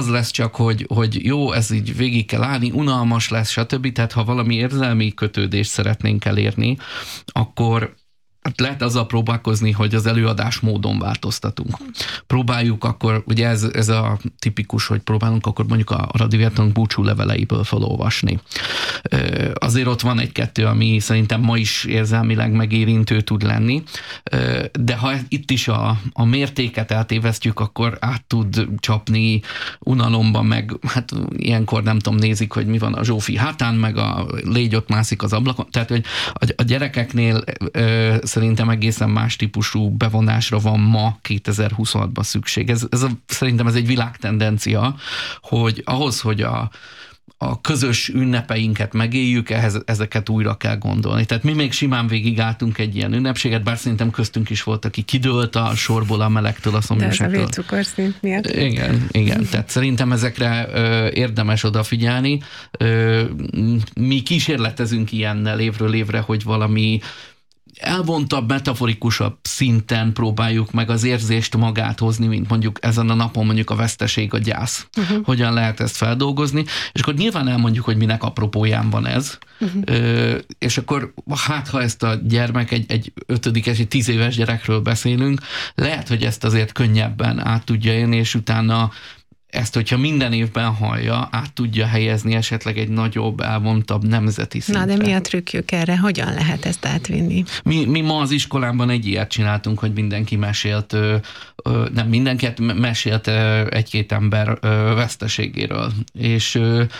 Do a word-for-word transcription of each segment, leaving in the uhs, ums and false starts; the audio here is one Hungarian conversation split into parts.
az lesz csak, hogy, hogy jó, ez így végig kell állni, unalmas lesz, stb. Tehát ha valami érzelmi kötődést szeretnénk elérni, akkor hát lehet azzal próbálkozni, hogy az előadás módon változtatunk. Próbáljuk akkor, ugye ez, ez a tipikus, hogy próbálunk akkor mondjuk a Aradi Vértanúk búcsú leveleiből felolvasni. Azért ott van egy-kettő, ami szerintem ma is érzelmileg megérintő tud lenni, de ha itt is a, a mértéket eltévesztjük, akkor át tud csapni unalomba, meg hát ilyenkor nem tudom, nézik, hogy mi van a Zsófi hátán, meg a légy ott mászik az ablakon. Tehát, hogy a, a gyerekeknél szerintem egészen más típusú bevonásra van ma kétezer-huszonhatban szükség. Ez, ez a, szerintem ez egy világtendencia, hogy ahhoz, hogy a, a közös ünnepeinket megéljük, ehhez ezeket újra kell gondolni. Tehát mi még simán végigálltunk egy ilyen ünnepséget, bár szerintem köztünk is volt, aki kidőlt a sorból a melegtől, a szomjúságtól. De ez a vércukorszint miatt. Igen, igen. Tehát szerintem ezekre ö, érdemes odafigyelni. Ö, mi kísérletezünk ilyennel évről évre, hogy valami elvontabb, metaforikusabb szinten próbáljuk meg az érzést magát hozni, mint mondjuk ezen a napon mondjuk a veszteség, a gyász. Uh-huh. Hogyan lehet ezt feldolgozni, és akkor nyilván elmondjuk, hogy minek apropóján van ez, uh-huh. Ö, és akkor hát, ha ezt a gyermek, egy, egy ötödikes, egy tíz éves gyerekről beszélünk, lehet, hogy ezt azért könnyebben át tudja élni, és utána ezt, hogyha minden évben hallja, át tudja helyezni esetleg egy nagyobb, elvontabb nemzeti szintre. Na, de mi a trükkjük erre? Hogyan lehet ezt átvinni? Mi, mi ma az iskolában egy ilyet csináltunk, hogy mindenki mesélt, nem mindenki, mesélt egy-két ember veszteségéről. És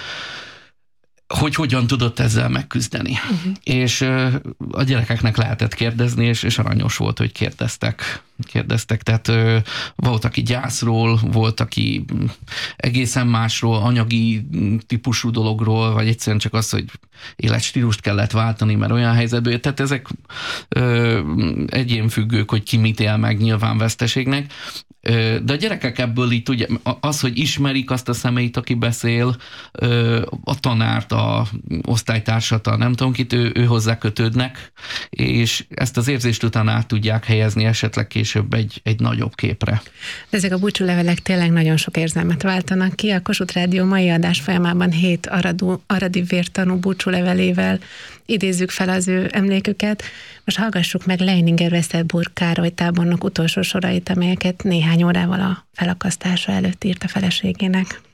hogy hogyan tudott ezzel megküzdeni. Uh-huh. És a gyerekeknek lehetett kérdezni, és, és aranyos volt, hogy kérdeztek. kérdeztek. Tehát volt, aki gyászról, volt, aki egészen másról, anyagi típusú dologról, vagy egyszerűen csak az, hogy életstílust kellett váltani, mert olyan helyzetből. Tehát ezek egyénfüggők, hogy ki mit él meg nyilván veszteségnek. De a gyerekek ebből így tudja, az, hogy ismerik azt a személyt, aki beszél, a tanárt, a osztálytársat, a nem tudom kit, ő, ő hozzá kötődnek, és ezt az érzést utána át tudják helyezni esetleg később egy, egy nagyobb képre. De ezek a búcsúlevelek tényleg nagyon sok érzelmet váltanak ki. A Kossuth Rádió mai adás folyamában hét aradú, aradi vértanú búcsúlevelével idézzük fel az ő emléküket. Most hallgassuk meg Leininger Westerburg Károly tábornok utolsó sorait, amelyeket néhány órával a felakasztása előtt írt a feleségének.